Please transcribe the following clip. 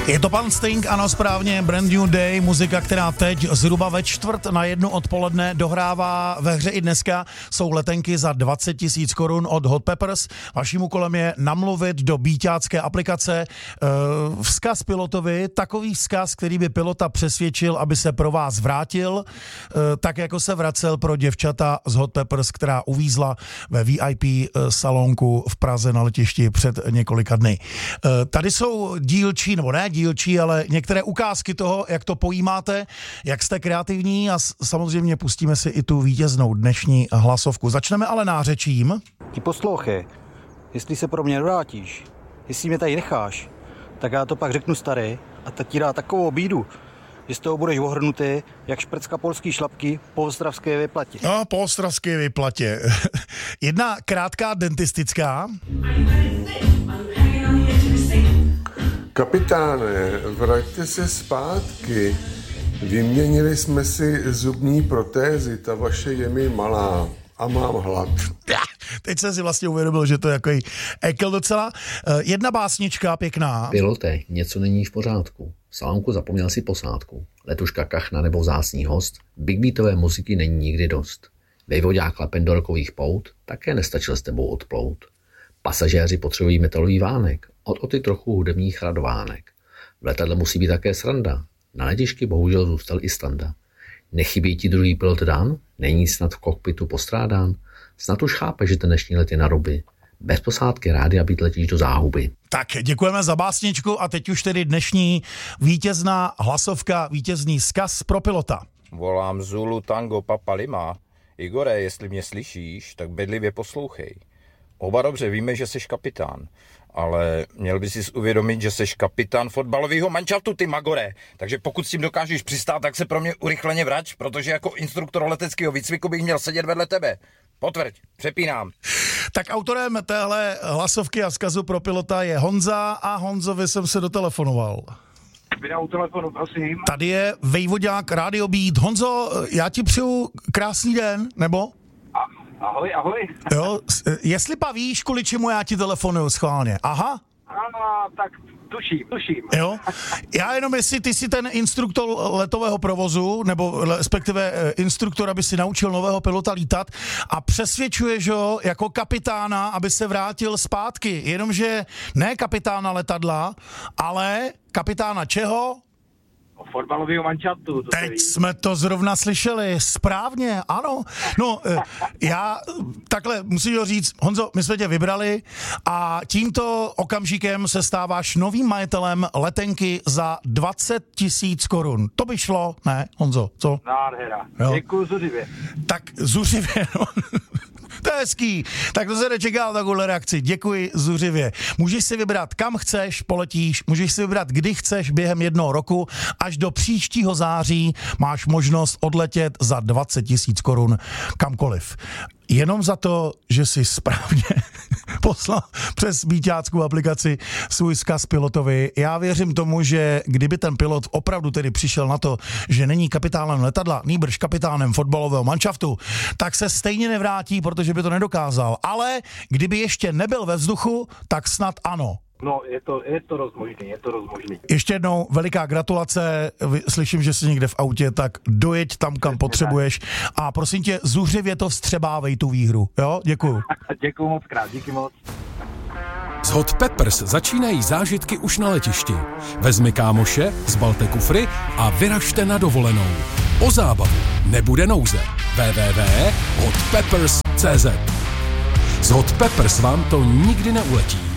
Je to pan Sting, ano správně, Brand New Day, muzika, která teď zhruba ve 1:45 odpoledne dohrává ve hře i dneska. Jsou letenky za 20 000 korun od Hot Peppers. Vaším úkolem je namluvit do bíťácké aplikace vzkaz pilotovi, takový vzkaz, který by pilota přesvědčil, aby se pro vás vrátil, tak jako se vracel pro děvčata z Hot Peppers, která uvízla ve VIP salonku v Praze na letišti před několika dny. Tady jsou dílčí, nebo ne dílčí, ale některé ukázky toho, jak to pojímáte, jak jste kreativní a samozřejmě pustíme si i tu vítěznou dnešní hlasovku. Začneme ale nářečím. Ty poslouchej, jestli se pro mě vrátíš, jestli mě tady necháš, tak já to pak řeknu starý a tak ti dá takovou bídu, že z toho budeš ohrnutý, jak šprcka polský šlapky po ostravské vyplatě. No, po ostravské vyplatě. Jedna krátká dentistická. Kapitáne, vraťte se zpátky. Vyměnili jsme si zubní protézy, ta vaše je mi malá a mám hlad. Teď jsem si vlastně uvědomil, že to je takový ekel docela. Jedna básnička pěkná. Pilote, něco není v pořádku. V salonku zapomněl si posádku. Letuška kachna nebo vzácný host. Big beatové muziky není nikdy dost. Vejvodák klapen do rokových pout také nestačil s tebou odplout. Pasažéři potřebují metalový vánek, od ty trochu hudebních radovánek. V letadle musí být také sranda. Na letišti bohužel zůstal i standa. Nechybí ti druhý pilot Dan? Není snad v kokpitu postrádán? Snad už chápe, že ten dnešní let je na ruby. Bez posádky rádia být letíš do záhuby. Tak, děkujeme za básničku a teď už tedy dnešní vítězná hlasovka, vítězný vzkaz pro pilota. Volám Zulu Tango Papa Lima. Igore, jestli mě slyšíš, tak bedlivě poslouchej. Oba dobře víme, že seš kapitán, ale měl by si uvědomit, že seš kapitán fotbalového manšaftu, ty magore. Takže pokud s tím dokážeš přistát, tak se pro mě urychleně vrať, protože jako instruktor leteckého výcviku bych měl sedět vedle tebe. Potvrď, přepínám. Tak autorem téhle hlasovky a vzkazu pro pilota je Honza a Honzovi jsem se dotelefonoval. Vydám telefonu, prosím. Tady je Vejvodák Radio Beat. Honzo, já ti přeju krásný den, nebo? Ahoj, ahoj. Jo, jestli víš, kvůli čemu já ti telefonuju schválně. Aha. Tak tuším. Jo, já jenom jestli ty jsi ten instruktor letového provozu, nebo respektive instruktor, aby si naučil nového pilota lítat a přesvědčuješ ho jako kapitána, aby se vrátil zpátky. Jenomže ne kapitána letadla, ale kapitána čeho? Fotbalového manšaftu. Teď jsme to zrovna slyšeli, správně, ano. No, já takhle musím říct, Honzo, my jsme tě vybrali a tímto okamžikem se stáváš novým majitelem letenky za 20 000 korun. To by šlo, ne, Honzo, co? Nádhera, děkuju zuřivě. Tak zuřivě, no. To je hezký. Tak to se nečekal takovou reakci. Děkuji zuřivě. Můžeš si vybrat, kam chceš, poletíš, můžeš si vybrat, kdy chceš během 1 roku. Až do příštího září máš možnost odletět za 20 000 korun kamkoliv. Jenom za to, že jsi správně poslal přes bíťáckou aplikaci svůj vzkaz pilotovi. Já věřím tomu, že kdyby ten pilot opravdu tedy přišel na to, že není kapitánem letadla, nýbrž kapitánem fotbalového manšaftu, tak se stejně nevrátí, protože by to nedokázal. Ale kdyby ještě nebyl ve vzduchu, tak snad ano. No, je to rozmožný. Ještě jednou veliká gratulace, slyším, že jsi někde v autě, tak dojeď tam, kam potřebuješ a prosím tě, zuřivě to vstřebávej tu výhru, jo? Děkuju. Děkuju moc krát, díky moc. S Hot Peppers začínají zážitky už na letišti. Vezmi kámoše, zbalte kufry a vyražte na dovolenou. O zábavu nebude nouze. www.hotpeppers.cz S Hot Peppers vám to nikdy neuletí.